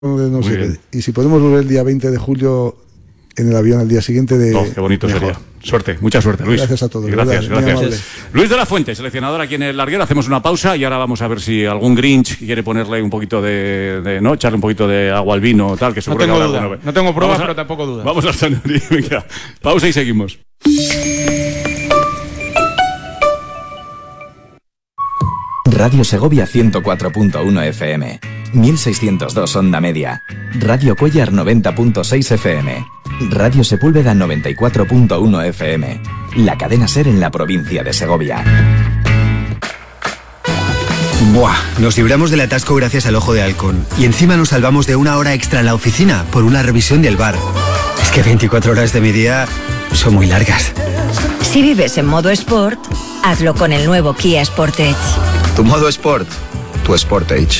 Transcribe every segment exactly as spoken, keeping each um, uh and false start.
No sé, y si podemos volver el día veinte de julio en el avión al día siguiente de... Oh, qué bonito mejor. Sería. Suerte, mucha suerte, Luis. Gracias a todos. Gracias, verdad, gracias. Luis de la Fuente, seleccionador aquí en el larguero. Hacemos una pausa y ahora vamos a ver si algún Grinch quiere ponerle un poquito de... de ¿no? Echarle un poquito de agua al vino o tal, que seguro no tengo que duda. Alguno... No tengo pruebas, a... pero tampoco dudas. Vamos al Sanuri. Venga, pausa y seguimos. Radio Segovia ciento cuatro punto uno F M, mil seiscientos dos onda media, Radio Cuellar noventa punto seis F M, Radio Sepúlveda noventa y cuatro punto uno F M, la cadena SER en la provincia de Segovia. Buah, nos libramos del atasco gracias al Ojo de Halcón y encima nos salvamos de una hora extra en la oficina por una revisión del bar. Es que veinticuatro horas de mi día son muy largas. Si vives en modo Sport, hazlo con el nuevo Kia Sportage. Tu modo Sport, tu Sportage.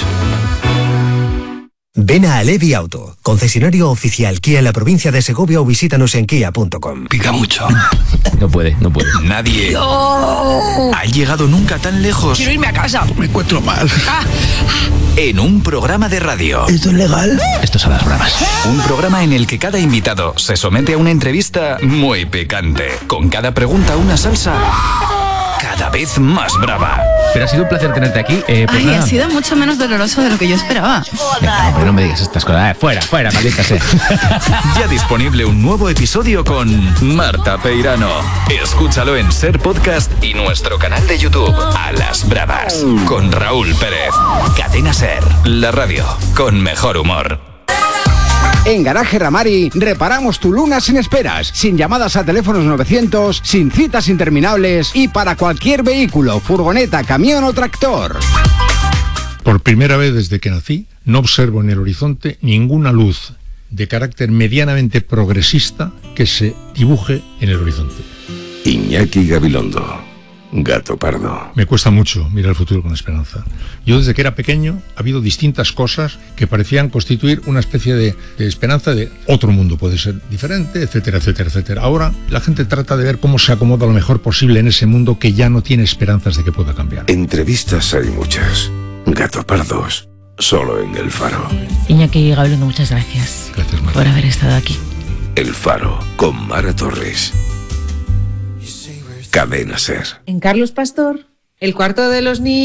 Ven a Alevi Auto, concesionario oficial Kia en la provincia de Segovia, o visítanos en kia punto com. Pica mucho. No puede, no puede. Nadie ¡No! ha llegado nunca tan lejos. ¡Quiero irme a casa! Me encuentro mal. Ah. En un programa de radio. ¿Esto es legal? Esto son las bravas. Un programa en el que cada invitado se somete a una entrevista muy picante. Con cada pregunta una salsa cada vez más brava. Pero ha sido un placer tenerte aquí. Eh, pues Ay, nada. ha sido mucho menos doloroso de lo que yo esperaba. Venga, hombre, no me digas estas cosas. Eh, fuera, fuera, maldita sea. Ya disponible un nuevo episodio con Marta Peirano. Escúchalo en SER Podcast y nuestro canal de YouTube, A las Bravas, con Raúl Pérez. Cadena SER, la radio con mejor humor. En Garaje Ramari reparamos tu Luna sin esperas, sin llamadas a teléfonos novecientos, sin citas interminables y para cualquier vehículo, furgoneta, camión o tractor. Por primera vez desde que nací, no observo en el horizonte ninguna luz de carácter medianamente progresista que se dibuje en el horizonte. Iñaki Gabilondo, Gato Pardo. Me cuesta mucho mirar el futuro con esperanza. Yo desde que era pequeño ha habido distintas cosas que parecían constituir una especie de, de esperanza de otro mundo puede ser diferente, etcétera, etcétera, etcétera. Ahora la gente trata de ver cómo se acomoda lo mejor posible en ese mundo que ya no tiene esperanzas de que pueda cambiar. Entrevistas hay muchas. Gato Pardos, solo en El Faro. Iñaki Gabilondo, muchas gracias. Gracias, Marta, por haber estado aquí. El Faro, con Mara Torres. Cadena SER. En Carlos Pastor, el cuarto de los niños.